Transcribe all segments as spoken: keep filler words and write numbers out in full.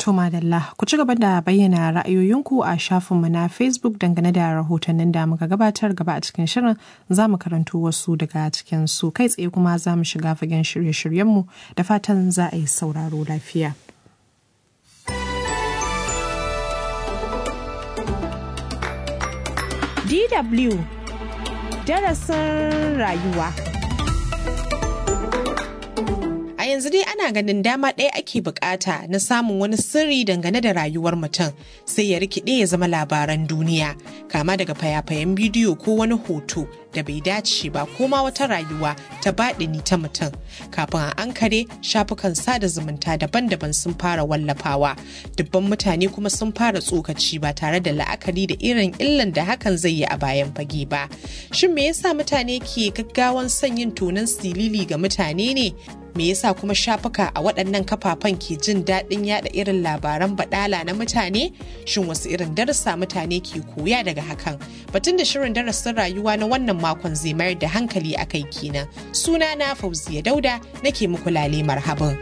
To madalla, ku ci gaba da bayyana ra'ayoyinku a shafinmu na Facebook dangane da rahotannin da muka gabatar gaba a cikin shirin, za mu karanto wasu daga cikin su kai tsaye kuma za mu shiga fagen shirye-shiryenmu da fatan za a yi sauraro lafiya. D W darasin rayuwa. A yanzu dai ana ganin dama ɗaya ake bukata na samun wani sirri dangane da rayuwar mutum sai ya rikide ya zama labaran duniya, kama daga fayafayen bidiyo ko wani hoto da bai dace ba ko ma wata rayuwa ta baɗini ta mutum. Kafin a ankare, shafukan sada zumunta daban-daban sun fara wallafawa, dubban mutane kuma sun fara tsokaci ba tare da la'akari da irin illan da hakan zai yi a bayan fage ba. Shin me yasa mutane ke gaggawan son yin tonon silili ga mutane ne? Me yasa kuma shafuka a waɗannan kafafen ke jin daɗin yada irin labaran baɗala na mutane? Shin wasu irin darussa mutane ke koya daga hakan? Batun da shirin darasin rayuwa na wannan makon zai mayar da hankali a kai kenan. Suna na Fauziya Dauda, nake muku lale marhaban.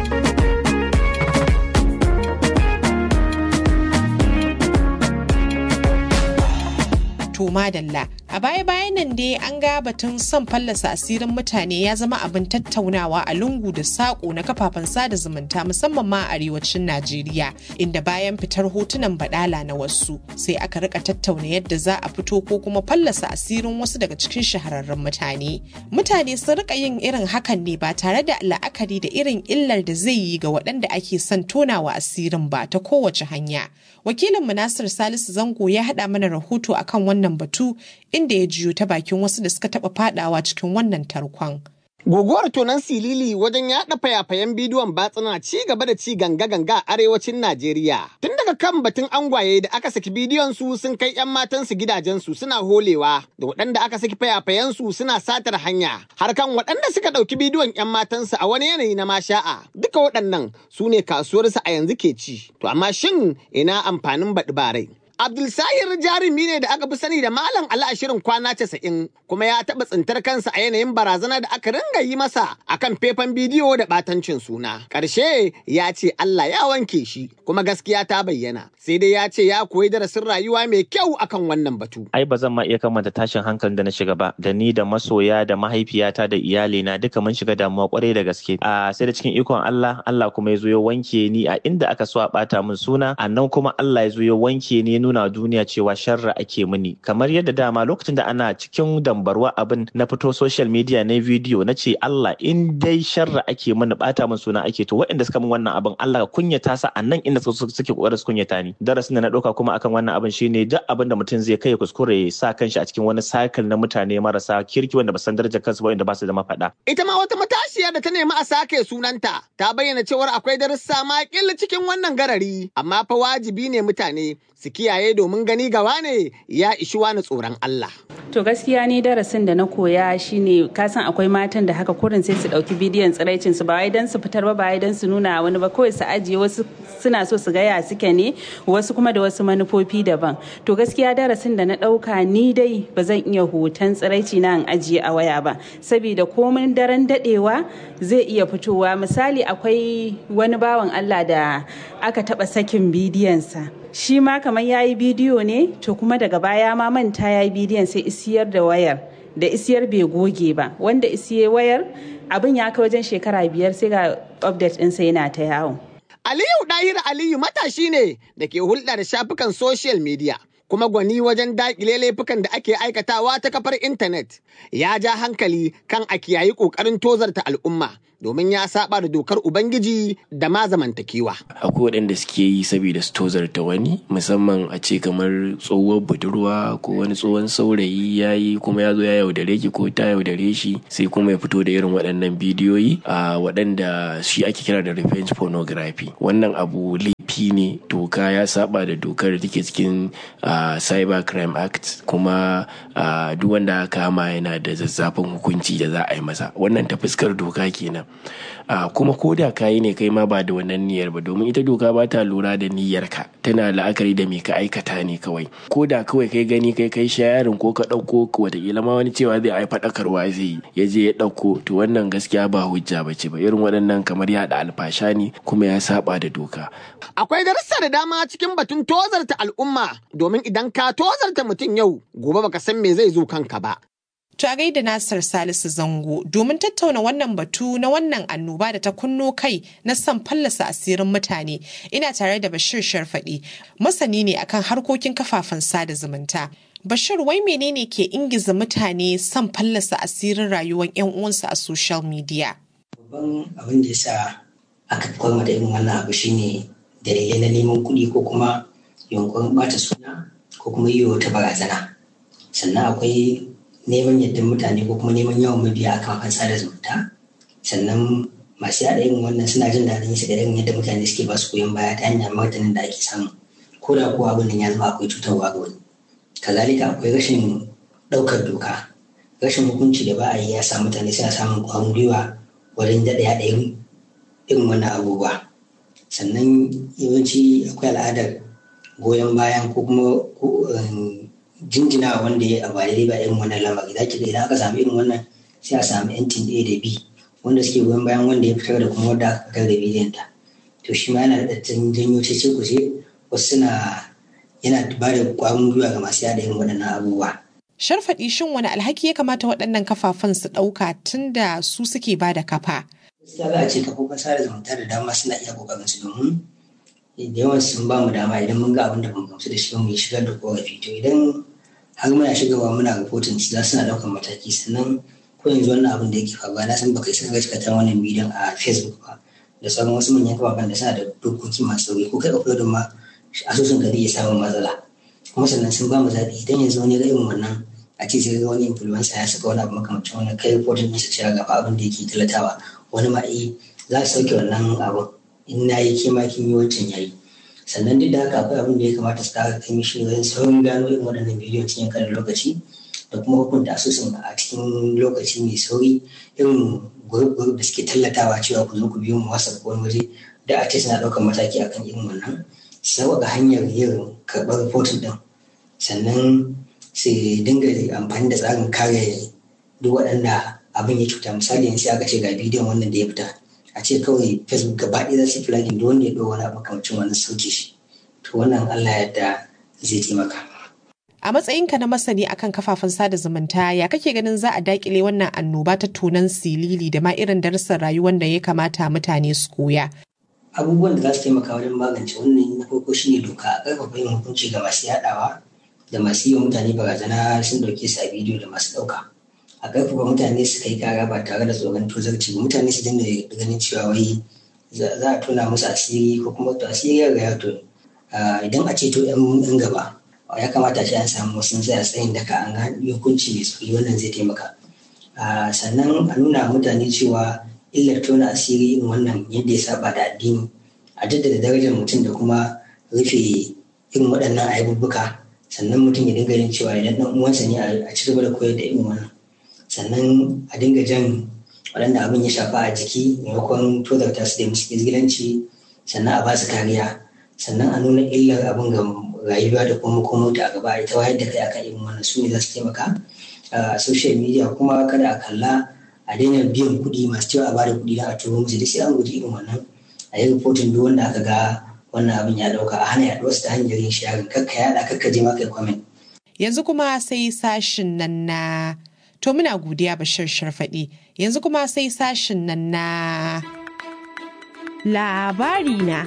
To madalla, a baya-bayan nan dai an ga batun son fallasa asirin mutane ya zama abin tattaunawa a lungu da saƙo na kafafen sada zumunta musamman ma a arewacin Najeriya, inda bayan fitar hotunan baɗala na wasu sai aka rika tattauna yadda za a fito ko kuma fallasa asirin wasu daga cikin shahararrun mutane. Mutane sun rika yin irin hakan ne ba tare da la'akari da irin illar da zai yi ga waɗanda ake son tonawa asirin ba ta kowace hanya. Wakilin Nasir Salisu Zango ya haɗa mana rahoto akan wannan batu inda ya jiyo ta bakin wasu da suka taɓa fadawa cikin wannan tarkon. Guguwar tonon silili wajen yaɗa fayafayen bidiyon batsuna ci gaba da ci ganga-ganga a arewacin Najeriya. Tun daga kan batun angwaye da aka saki bidiyon su sun kai 'yan matansu gidajensu suna holewa, da waɗanda aka saki fayafayen su suna satar hanya, har kan waɗanda suka ɗauki bidiyon 'yan matansu a wani yanayi na masha'a. Duka waɗannan su ne kasuwarsu a yanzu ke ci. To amma shin ina amfanin baɗi barai? Abdulsayir jarumi ne da aka fi sani da Malam Ali a shirin kwana casa'in, kuma ya taɓa tsintar kansa a yanayin barazana da aka ringa yi masa akan faifan bidiyo da ɓatancin suna. Ƙarshe ya ce Allah ya wanke shi, kuma gaskiya ta bayyana. Sai dai ya ce ya koyi darasin rayuwa mai kyau akan wannan batu. Ai ba zan ma iya kamanta tashin hankalin da na shiga ba, da ni da masoya da mahaifiyata da iyalina duka mun shiga damuwa kwarai da gaske. A sai da cikin ikon Allah, Allah kuma ya zo ya wanke ni a inda aka so a ɓata min suna, a nan kuma Allah ya zo ya wanke ni nuna duniya cewa sharra ake mini. Kamar yadda dama lokacin da ana cikin dambarwa abin na fito social media na video na ce Allah in dai sharra ake mini bata min suna ake, to waɗanda suka min wannan abin Allah ka kunyata sa a nan inda suke kokarin su kunyata ni. Darasin da na ɗauka kuma akan wannan abin shine duk abin da mutum zai kai kuskure ya sa kanshi a cikin wani cycle na mutane marasa kirki wanda ba san darajar kansu ba, wanda ba su da mafaɗa. Ita ma wata matashiya da ta nemi a sake sunanta ta bayyana cewa akwai darussa ma killa cikin wannan garari, amma fa wajibi ne mutane su kiyaye domin gani gawa ne ya ishi wani tsoron Allah. To gaskiya ni darasin da na koya shine kasan akwai matan da haka kurin sai su dauki bidiyon tsiraicin su ba wai dan su fitar ba ba wai dan su nuna wani ba, kawai su ajiye, wasu suna so su gaya suke ne, wasu kuma da wasu manufofi daban. To gaskiya darasin da na dauka ni dai ba zan iya hoton tsiraici na in ajiye a waya ba, saboda komai daren dadewa zai iya fitowa. Misali akwai wani bawan Allah da aka taba sakin bidiyon sa, shi ma kamar ya yi bidiyo ne, to kuma daga baya ma manta ya yi bidiyon sai isiyar da wayar, da isiyar bai goge ba, wanda isiye wayar abin ya kai wajen shekara biyar sai ga update ɗinsa yana ta yawo. Aliyu Dahir Aliyu matashi ne da ke hulɗa da shafukan social media, kuma gwani wajen daƙile laifukan da ake aikatawa ta kafar intanet. Ya ja hankali kan a kiyayi ƙoƙarin tozarta al'umma, domin ya saba da dokar Ubangiji da ma zamantakewa. Akwai waɗanda suke yi saboda su tozarta wani, musamman a ce kamar tsohuwar budurwa ko wani tsohon saurayi ya yi kuma ya zo ya yaudare ki ko ta yaudare shi, sai kuma ya fito da irin waɗannan bidiyoyi a waɗanda shi ake kira da revenge pornography. Wannan abu laifi ne, doka ya saba da dokar da take cikin Cyber Crime Act, kuma duk wanda aka kama yana da zazzafin hukunci da za a yi masa. Wannan ta fuskar doka kenan. Uh, kuma ko da kayi ne kai ma ba da wannan niyyar ba, domin ita doka ba ta lura da niyyarka, tana la'akari da me ka aikata ne kawai. Ko da kawai kai gani kai kai shayarin ko ka ɗauko wataƙila ma wani cewa zai ai faɗakarwa zai yi ya je ya ɗauko, to wannan gaskiya ba hujja ba ce ba. Irin waɗannan kamar yaɗa alfasha ne kuma ya saba da doka. A Akwai darussa da dama cikin batun tozarta al'umma domin idan ka tozarta mutum yau gobe baka san me zai zo kanka ba. To a gaida Nasir Salisu Zango domin tattauna wannan batu na wannan annoba da ta kunno kai na son fallasa asirin mutane ina tare da Bashir Sharfaɗi masani ne akan harkokin kafafen sada zumunta. Bashir wai menene ke ingiza mutane son fallasa asirin rayuwar 'yan uwansu a social media? Babban abin da yasa aka kwalma da irin wannan abu shine dalilai na neman kuɗi ko kuma yunkurin ɓata suna ko kuma yi wata barazana. Sannan akwai neman yadda mutane ko kuma neman yawan mabiya a kafafen sada zumunta. Sannan masu yaɗa irin wannan suna jin daɗin su da irin yadda mutane suke ba su goyon baya ta hanyar martanin da ake samu. Ko da kuwa abin nan ya zama akwai cutarwa ga wani. Kazalika akwai rashin ɗaukar doka. Rashin hukunci da ba a yi ya sa mutane suna samun ƙwarin gwiwa wajen daɗa yaɗa irin wannan abubuwa. Sannan yawanci akwai al'adar goyon bayan ko kuma jinjina wanda ya ba daidai ba irin wannan lamari. Za ki ga idan aka samu irin wannan sai a samu yantin A da B wanda suke goyon bayan wanda ya fitar da kuma wanda aka fitar da bidiyon ta. To shi ma yana da janyo cece kuce wasu suna yana ba da ƙwarin gwiwa ga masu yada irin waɗannan abubuwa. Sharfaɗi shin wani alhaki ya kamata waɗannan kafafen su ɗauka tun da su suke ba da kafa? Gaskiya za a ce kafofin sada zumunta da dama suna iya ƙoƙarin su domin da yawan sun ba mu dama idan mun ga abin da ban gamsu da shi mu shigar da ƙorafi. To idan har muna shigarwa muna rahoton su za suna ɗaukar mataki. Sannan ko yanzu wannan abin da yake faruwa na san baka isa ga cikakken wannan bidiyon a Facebook ba da sauran wasu manyan kafafen da suna da dokoki masu sauri ko kai uploadin ma asusun ka zai iya samun matsala. Kuma sannan sun ba mu zaɓi idan yanzu wani ga irin wannan a ce sai ga wani influencer ya saka wani abu makamancin wannan kai reporting ɗinsa cewa ga abin da yake talatawa wani ma eh za su sauke wannan abin in na yi kima kin yi wancan yayi. Sannan duk da haka akwai abin da ya kamata su kara kai mishi wajen saurin gano irin waɗannan bidiyon cikin kanin lokaci da kuma hukunta asusun a cikin lokaci mai sauri irin group da suke tallatawa cewa ku zo ku biyo mu wasa ko wani waje da a ce suna ɗaukar mataki akan irin wannan. Sauƙaƙa hanyar yin karɓar rahoton ɗin sannan su dinga amfani da tsarin kare duk waɗanda abin ya cuta. Misali yanzu aka ce ga bidiyon wannan da ya fita a ce kawai Facebook gaba ɗaya za su flagging da wanda ya ɗau wani abu kamar wannan sauke shi. To wannan Allah yadda zai taimaka. A matsayinka na masani akan kafafen sada zumunta ya kake ganin za a dakile wannan annoba ta tonan silili da ma irin darussan rayuwar da ya kamata mutane su koya? Abubuwan da za su taimaka wajen magance wannan na farko shine doka a ƙarfafa yin hukunci ga masu yaɗawa da masu yi wa mutane barazana sun ɗauke su a bidiyo da masu ɗauka. A ƙarfafa mutane su kai kara ba tare da tsoron tozarci ba. Mutane su dinga ganin cewa wai za a tona musu asiri ko kuma to asiri ya ga to idan a ceto yan gaba ya kamata shi an samu wasu tsaya tsayin daka an ga hukunci mai sauki wannan zai taimaka. Sannan a nuna mutane cewa illar tona asiri irin wannan yadda ya saba da addini a jaddada darajar mutum da kuma rufe irin waɗannan ayyuka. Sannan mutum ya dinga yin cewa idan ɗan uwansa ne a ci gaba da koyar da irin wannan. Sannan a dinga jan waɗanda abin ya shafa a jiki maimakon tozarta su da musu izgilanci. Sannan a ba su kariya. Sannan a nuna illar abin ga rayuwa da kuma makomota a gaba a ta wayar da kai akan irin wannan su ne za su taimaka. A social media kuma kada a kalla a daina biyan kuɗi masu cewa a bada kuɗi don a turo musu da sai an guji irin wannan. A yi reporting duk wanda aka ga wannan abin ya dauka a hana yaduwar su ta hanyar yin sharing kakka yada kakka je maka comment. Yanzu kuma sai sashin nan na to muna godiya Bashir Sharfaɗi. Yanzu kuma sai sashin nan na labari na.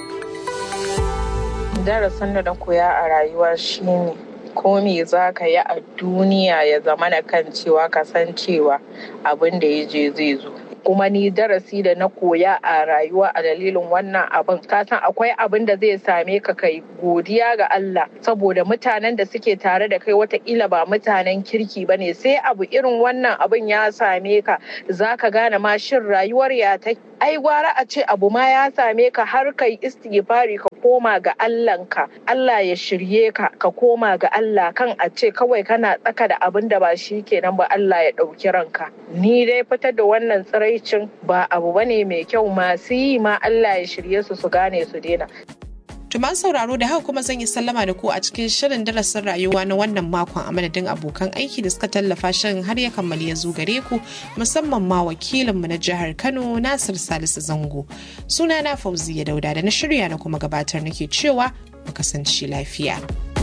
Darasin da na koya a rayuwa shine ko me za ka yi a duniya ya zama na kan cewa ka san cewa abin da ya je zai zo. Kuma ni darasi da na koya a rayuwa a dalilin wannan abin ka san akwai abin da zai same ka kai godiya ga Allah saboda mutanen da suke tare da kai watakila ba mutanen kirki ba ne sai abu irin wannan abin ya same ka za ka gane ma shin rayuwar ya ta ai gwara a ce abu ma ya same ka har kai istighfari ka koma ga Allahnka Allah ya shirye ka ka koma ga Allah kan a ce kawai kana tsaka da abin da ba shi kenan ba Allah ya ɗauki ranka. Ni dai fitar da wannan tsiraicin ba abu bane mai kyau masu yi ma Allah ya shirye su su gane su daina. To masu sauraro da haka kuma zan yi sallama da ku a cikin shirin darasin rayuwa na wannan makon a madadin abokan aiki da suka tallafa shirin har ya kammali ya zo gare ku, musamman ma wakilinmu na jihar Kano Nasir Salisu Zango. Sunana Fauziya Dauda da na shirya na kuma gabatar nake cewa mu kasance lafiya.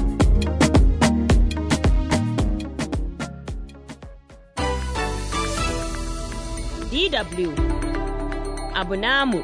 D W abu namu.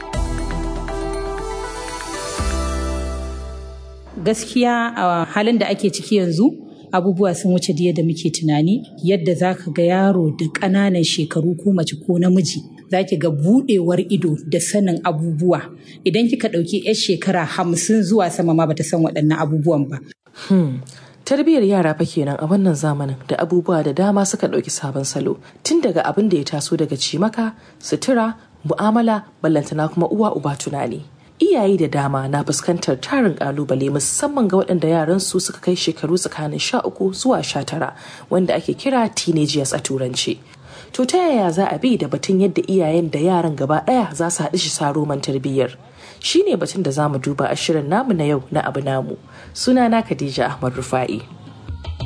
Gaskiya a halin da ake ciki yanzu abubuwa sun wuce da yadda muke tunani, yadda za ka ga yaro da ƙananan shekaru ko mace ko namiji za ki ga buɗewar ido da sanin abubuwa. Idan kika ɗauki 'yar shekara hamsin zuwa sama ma bata san waɗannan abubuwan ba. Hmm. Tarbiyyar yara fa kenan a wannan zamanin da abubuwa da dama suka ɗauki sabon salo, tun daga abin da ya taso daga cimaka, sutura, mu'amala, ballantana kuma uwa uba tunani. Iyaye da dama na fuskantar tarin kalubale musamman ga waɗanda yaran su suka kai shekaru tsakanin sha uku zuwa sha tara, wanda ake kira teenagers a turanci. To ta yaya za a bi da batun yadda iyayen da yaran gaba ɗaya za su haɗu shi saroman tarbiyyar? Shi ne batun da za mu duba a shirin namu na yau na abu namu. Sunana Khadija Ahmad Rufa'i.